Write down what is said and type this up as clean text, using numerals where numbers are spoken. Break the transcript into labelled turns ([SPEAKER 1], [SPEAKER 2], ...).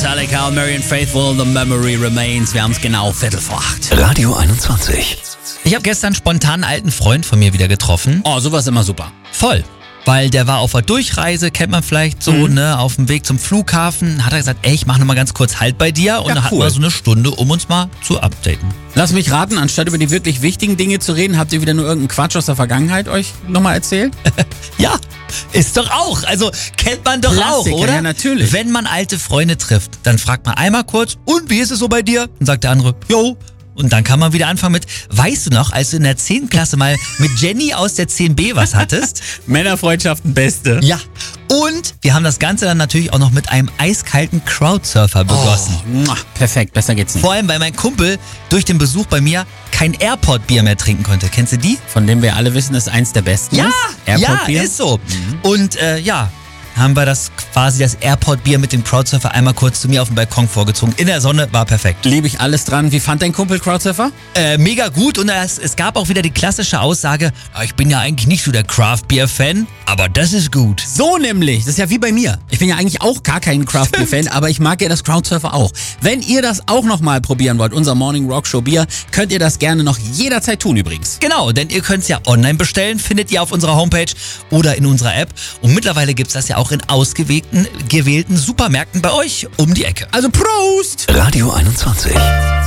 [SPEAKER 1] Metallica und Marianne Faithfull, The Memory Remains. Wir haben es genau 7:45.
[SPEAKER 2] Radio 21.
[SPEAKER 3] Ich habe gestern spontan einen alten Freund von mir wieder getroffen.
[SPEAKER 1] Oh, sowas immer super.
[SPEAKER 3] Voll. Weil der war auf der Durchreise, kennt man vielleicht so, ne, auf dem Weg zum Flughafen. Hat er gesagt, ey, ich mache nochmal ganz kurz Halt bei dir. Und
[SPEAKER 1] Ja,
[SPEAKER 3] dann hatten
[SPEAKER 1] cool.
[SPEAKER 3] wir so eine Stunde, um uns mal zu updaten.
[SPEAKER 1] Lass mich raten, anstatt über die wirklich wichtigen Dinge zu reden, habt ihr wieder nur irgendeinen Quatsch aus der Vergangenheit euch nochmal erzählt?
[SPEAKER 3] Ja, ist doch auch. Also kennt man doch
[SPEAKER 1] Klassiker,
[SPEAKER 3] auch, oder?
[SPEAKER 1] ja, natürlich.
[SPEAKER 3] Wenn man alte Freunde trifft, dann fragt man einmal kurz, und wie ist es so bei dir? Dann sagt der andere, jo. Und dann kann man wieder anfangen mit, weißt du noch, als du in der 10. Klasse mal mit Jenny aus der 10b was hattest?
[SPEAKER 1] Männerfreundschaften beste.
[SPEAKER 3] Ja. Und wir haben das Ganze dann natürlich auch noch mit einem eiskalten Crowdsurfer begossen.
[SPEAKER 1] Perfekt, besser geht's nicht.
[SPEAKER 3] Vor allem, weil mein Kumpel durch den Besuch bei mir kein Airport-Bier mehr trinken konnte. Kennst du die?
[SPEAKER 1] Von dem wir alle wissen, ist eins der besten.
[SPEAKER 3] Ja,
[SPEAKER 1] Airport-Bier.
[SPEAKER 3] ist so. Und haben wir das Airport-Bier mit dem Crowdsurfer einmal kurz zu mir auf dem Balkon vorgezogen. In der Sonne, war perfekt.
[SPEAKER 1] Liebe ich alles dran. Wie fand dein Kumpel Crowdsurfer?
[SPEAKER 3] Mega gut und es gab auch wieder die klassische Aussage, ich bin ja eigentlich nicht so der Craft-Bier-Fan, aber das ist gut.
[SPEAKER 1] So nämlich. Das ist ja wie bei mir. Ich bin ja eigentlich auch gar kein Craft-Bier-Fan, aber ich mag ja das Crowdsurfer auch. Wenn ihr das auch nochmal probieren wollt, unser Morning Rock Show Bier, könnt ihr das gerne noch jederzeit tun übrigens.
[SPEAKER 3] Genau, denn ihr könnt es ja online bestellen, findet ihr auf unserer Homepage oder in unserer App. Und mittlerweile gibt es das ja auch in ausgewählten Supermärkten bei euch um die Ecke.
[SPEAKER 1] Also Prost!
[SPEAKER 2] Radio 21.